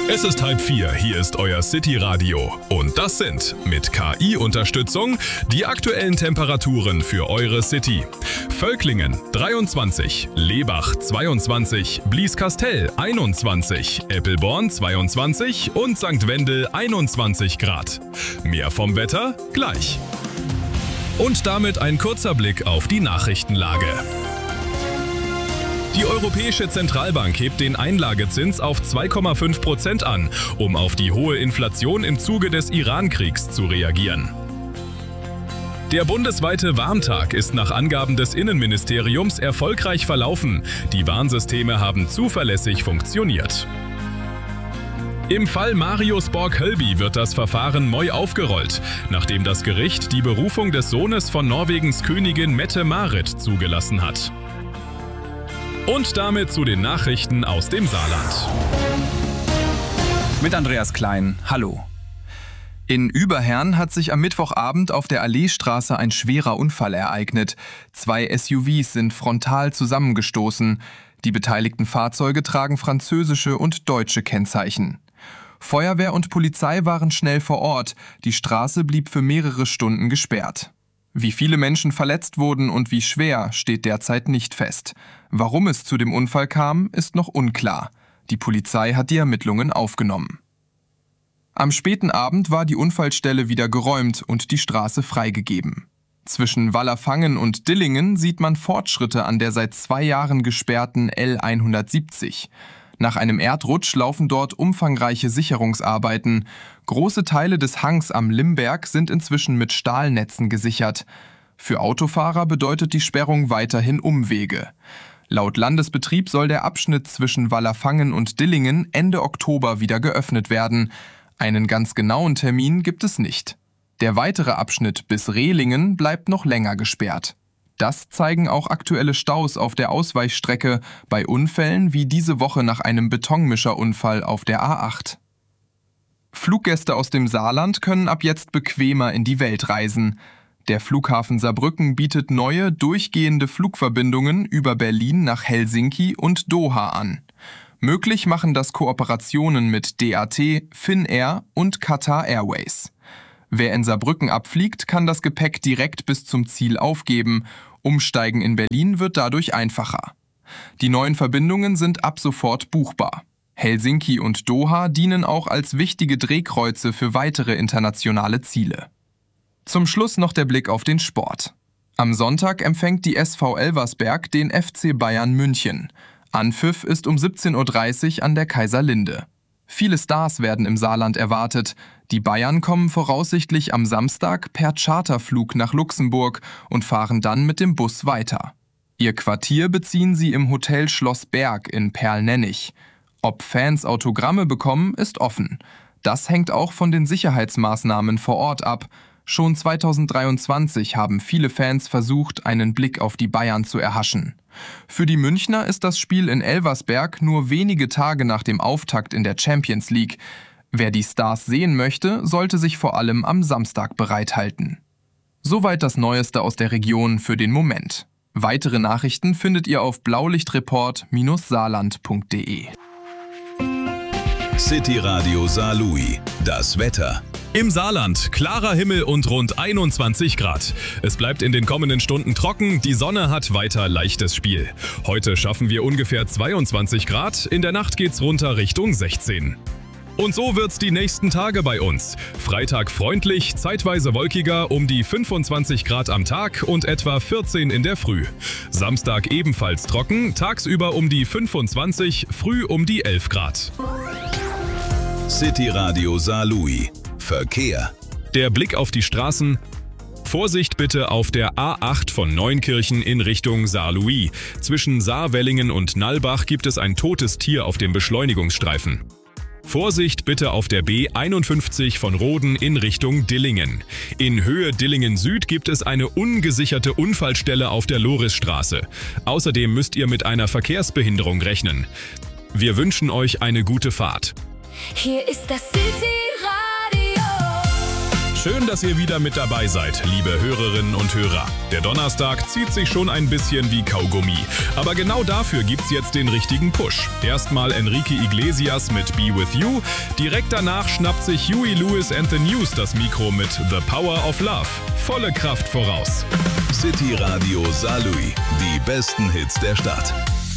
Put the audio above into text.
Es ist 3:30, hier ist euer City-Radio. Und das sind, mit KI-Unterstützung, die aktuellen Temperaturen für eure City. Völklingen 23, Lebach 22, Blieskastel 21, Eppelborn 22 und St. Wendel 21 Grad. Mehr vom Wetter gleich. Und damit ein kurzer Blick auf die Nachrichtenlage. Die Europäische Zentralbank hebt den Einlagezins auf 2,5% an, um auf die hohe Inflation im Zuge des Iran-Kriegs zu reagieren. Der bundesweite Warntag ist nach Angaben des Innenministeriums erfolgreich verlaufen. Die Warnsysteme haben zuverlässig funktioniert. Im Fall Marius Borg-Hölby wird das Verfahren neu aufgerollt, nachdem das Gericht die Berufung des Sohnes von Norwegens Königin Mette-Marit zugelassen hat. Und damit zu den Nachrichten aus dem Saarland. Mit Andreas Klein, hallo. In Überherrn hat sich am Mittwochabend auf der Alleestraße ein schwerer Unfall ereignet. 2 SUVs sind frontal zusammengestoßen. Die beteiligten Fahrzeuge tragen französische und deutsche Kennzeichen. Feuerwehr und Polizei waren schnell vor Ort. Die Straße blieb für mehrere Stunden gesperrt. Wie viele Menschen verletzt wurden und wie schwer, steht derzeit nicht fest. Warum es zu dem Unfall kam, ist noch unklar. Die Polizei hat die Ermittlungen aufgenommen. Am späten Abend war die Unfallstelle wieder geräumt und die Straße freigegeben. Zwischen Wallerfangen und Dillingen sieht man Fortschritte an der seit 2 Jahren gesperrten L170. Nach einem Erdrutsch laufen dort umfangreiche Sicherungsarbeiten. Große Teile des Hangs am Limberg sind inzwischen mit Stahlnetzen gesichert. Für Autofahrer bedeutet die Sperrung weiterhin Umwege. Laut Landesbetrieb soll der Abschnitt zwischen Wallerfangen und Dillingen Ende Oktober wieder geöffnet werden. Einen ganz genauen Termin gibt es nicht. Der weitere Abschnitt bis Rehlingen bleibt noch länger gesperrt. Das zeigen auch aktuelle Staus auf der Ausweichstrecke bei Unfällen wie diese Woche nach einem Betonmischerunfall auf der A8. Fluggäste aus dem Saarland können ab jetzt bequemer in die Welt reisen. Der Flughafen Saarbrücken bietet neue, durchgehende Flugverbindungen über Berlin nach Helsinki und Doha an. Möglich machen das Kooperationen mit DAT, Finnair und Qatar Airways. Wer in Saarbrücken abfliegt, kann das Gepäck direkt bis zum Ziel aufgeben. Umsteigen in Berlin wird dadurch einfacher. Die neuen Verbindungen sind ab sofort buchbar. Helsinki und Doha dienen auch als wichtige Drehkreuze für weitere internationale Ziele. Zum Schluss noch der Blick auf den Sport. Am Sonntag empfängt die SV Elversberg den FC Bayern München. Anpfiff ist um 17:30 Uhr an der Kaiserlinde. Viele Stars werden im Saarland erwartet. Die Bayern kommen voraussichtlich am Samstag per Charterflug nach Luxemburg und fahren dann mit dem Bus weiter. Ihr Quartier beziehen sie im Hotel Schloss Berg in Perlnennig. Ob Fans Autogramme bekommen, ist offen. Das hängt auch von den Sicherheitsmaßnahmen vor Ort ab. Schon 2023 haben viele Fans versucht, einen Blick auf die Bayern zu erhaschen. Für die Münchner ist das Spiel in Elversberg nur wenige Tage nach dem Auftakt in der Champions League. Wer die Stars sehen möchte, sollte sich vor allem am Samstag bereithalten. Soweit das Neueste aus der Region für den Moment. Weitere Nachrichten findet ihr auf blaulichtreport-saarland.de. City Radio Saarlouis. Das Wetter. Im Saarland klarer Himmel und rund 21 Grad. Es bleibt in den kommenden Stunden trocken, die Sonne hat weiter leichtes Spiel. Heute schaffen wir ungefähr 22 Grad, in der Nacht geht's runter Richtung 16. Und so wird's die nächsten Tage bei uns. Freitag freundlich, zeitweise wolkiger, um die 25 Grad am Tag und etwa 14 in der Früh. Samstag ebenfalls trocken, tagsüber um die 25, früh um die 11 Grad. City Radio Saarlouis. Verkehr. Der Blick auf die Straßen. Vorsicht bitte auf der A8 von Neunkirchen in Richtung Saarlouis. Zwischen Saarwellingen und Nallbach gibt es ein totes Tier auf dem Beschleunigungsstreifen. Vorsicht bitte auf der B51 von Roden in Richtung Dillingen. In Höhe Dillingen Süd gibt es eine ungesicherte Unfallstelle auf der Lorisstraße. Außerdem müsst ihr mit einer Verkehrsbehinderung rechnen. Wir wünschen euch eine gute Fahrt. Hier ist das City Radio. Schön, dass ihr wieder mit dabei seid, liebe Hörerinnen und Hörer. Der Donnerstag zieht sich schon ein bisschen wie Kaugummi. Aber genau dafür gibt's jetzt den richtigen Push. Erstmal Enrique Iglesias mit Be With You. Direkt danach schnappt sich Huey Lewis and the News das Mikro mit The Power of Love. Volle Kraft voraus. City Radio Saarlouis. Die besten Hits der Stadt.